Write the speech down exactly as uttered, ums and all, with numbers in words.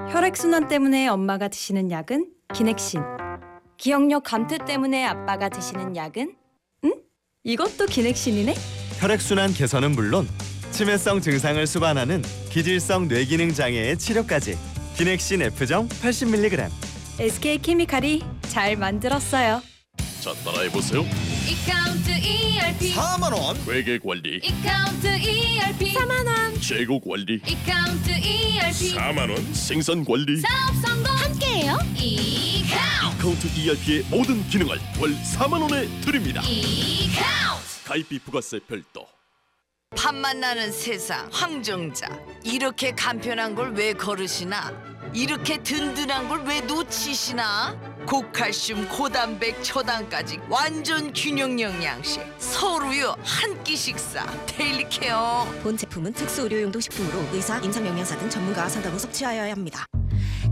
혈액순환 때문에 엄마가 드시는 약은 기넥신. 기억력 감퇴 때문에 아빠가 드시는 약은? 응? 이것도 기넥신이네? 혈액순환 개선은 물론 치매성 증상을 수반하는 기질성 뇌기능 장애의 치료까지 기넥신 F정 팔십 밀리그램. 에스케이케미칼이 잘 만들었어요. 자, 따라해보세요. 이카운트 이알피 사만 원. 회계관리, 이카운트 이알피 사만 원. 재고관리, 이카운트 이알피 사만 원. 생산관리, 사업 성공 함께해요. 이카운트 이카운트 이알피의 모든 기능을 월 사만 원에 드립니다. 이카운트 가입비 부가세 별도. 밥 만나는 세상 황정자, 이렇게 간편한 걸 왜 거르시나? 이렇게 든든한 걸 왜 놓치시나? 고칼슘, 고단백, 초당까지 완전 균형 영양식 서울우유 한 끼 식사 데일리 케어. 본 제품은 특수 의료용도 식품으로 의사, 임상영양사 등 전문가와 상담 후 섭취하여야 합니다.